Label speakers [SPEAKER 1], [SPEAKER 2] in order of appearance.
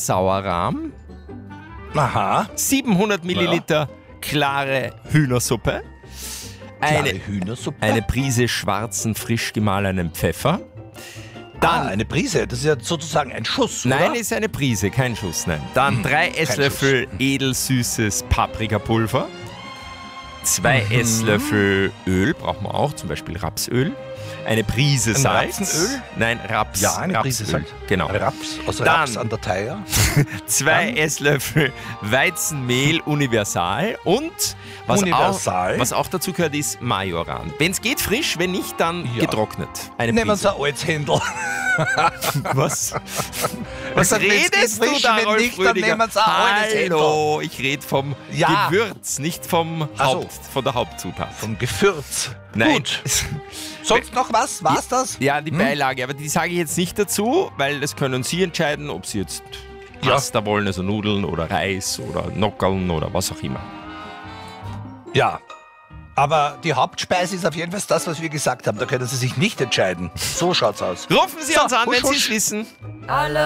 [SPEAKER 1] Sauerrahm,
[SPEAKER 2] Aha.
[SPEAKER 1] 700 Milliliter klare Hühnersuppe,
[SPEAKER 2] Klare Hühnersuppe.
[SPEAKER 1] eine Prise schwarzen, frisch gemahlenen Pfeffer. Dann,
[SPEAKER 2] eine Prise, das ist ja sozusagen ein Schuss,
[SPEAKER 1] nein,
[SPEAKER 2] oder?
[SPEAKER 1] ist eine Prise, kein Schuss, nein. Dann 3 Esslöffel edelsüßes Paprikapulver, 2 Esslöffel Öl, braucht man auch, zum Beispiel Rapsöl, eine Prise Salz.
[SPEAKER 2] Rapsenöl?
[SPEAKER 1] Nein, Raps.
[SPEAKER 2] Ja, eine Prise
[SPEAKER 1] Rapsöl,
[SPEAKER 2] Salz.
[SPEAKER 1] genau.
[SPEAKER 2] Raps, aus
[SPEAKER 1] Dann-
[SPEAKER 2] Raps an der Theier.
[SPEAKER 1] 2 Esslöffel Weizenmehl Universal und
[SPEAKER 2] Universal?
[SPEAKER 1] was auch dazu gehört, ist Majoran. Wenn es geht, frisch, wenn nicht, dann
[SPEAKER 2] Ja.
[SPEAKER 1] getrocknet. Eine
[SPEAKER 2] Nehmen wir
[SPEAKER 1] Prise.
[SPEAKER 2] ein altes Händel.
[SPEAKER 1] Was?
[SPEAKER 2] Was
[SPEAKER 1] redest du da,
[SPEAKER 2] Wenn
[SPEAKER 1] Rolf
[SPEAKER 2] nicht, dann
[SPEAKER 1] Rüdiger?
[SPEAKER 2] nehmen wir ein altes Händel.
[SPEAKER 1] Hallo, ich rede vom
[SPEAKER 2] Ja.
[SPEAKER 1] Gewürz, nicht vom
[SPEAKER 2] Ach so.
[SPEAKER 1] von der Hauptzutat.
[SPEAKER 2] Vom Gewürz.
[SPEAKER 1] Nein.
[SPEAKER 2] Gut. Sonst noch was? War's das?
[SPEAKER 1] Ja, die Beilage, aber die sage ich jetzt nicht dazu, weil das können Sie entscheiden, ob Sie jetzt
[SPEAKER 2] Ja.
[SPEAKER 1] Pasta wollen, also Nudeln oder Reis oder Nockerln oder was auch immer.
[SPEAKER 2] Ja. Aber die Hauptspeise ist auf jeden Fall das, was wir gesagt haben. Da können Sie sich nicht entscheiden. So schaut's aus.
[SPEAKER 1] Rufen Sie
[SPEAKER 2] So,
[SPEAKER 1] uns an,
[SPEAKER 2] husch,
[SPEAKER 1] wenn Sie es
[SPEAKER 2] husch.
[SPEAKER 1] wissen.
[SPEAKER 3] Alle